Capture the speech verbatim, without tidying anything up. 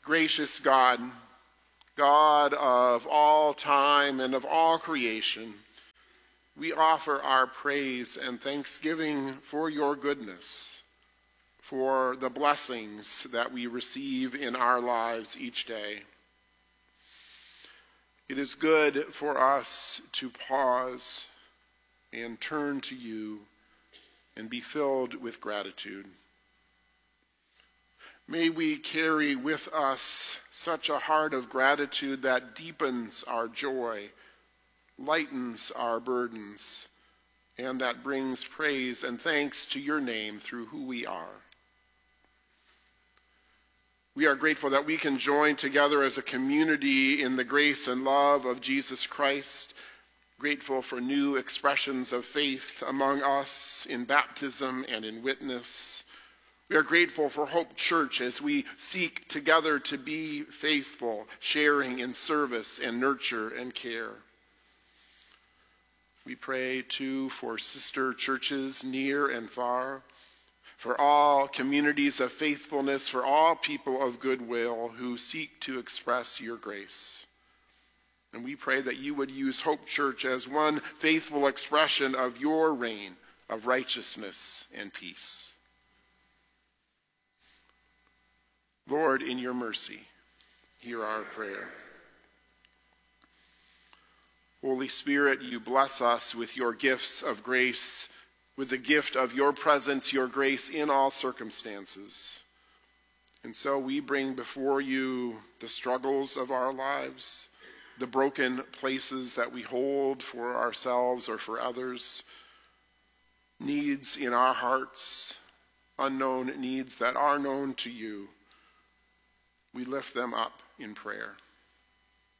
Gracious God, God of all time and of all creation, we offer our praise and thanksgiving for your goodness, for the blessings that we receive in our lives each day. It is good for us to pause and turn to you and be filled with gratitude. May we carry with us such a heart of gratitude that deepens our joy, lightens our burdens, and that brings praise and thanks to your name through who we are. We are grateful that we can join together as a community in the grace and love of Jesus Christ, grateful for new expressions of faith among us in baptism and in witness. We are grateful for Hope Church as we seek together to be faithful, sharing in service and nurture and care. We pray, too, for sister churches near and far, for all communities of faithfulness, for all people of goodwill who seek to express your grace. And we pray that you would use Hope Church as one faithful expression of your reign of righteousness and peace. Lord, in your mercy, hear our prayer. Holy Spirit, you bless us with your gifts of grace, with the gift of your presence, your grace in all circumstances. And so we bring before you the struggles of our lives, the broken places that we hold for ourselves or for others, needs in our hearts, unknown needs that are known to you. We lift them up in prayer.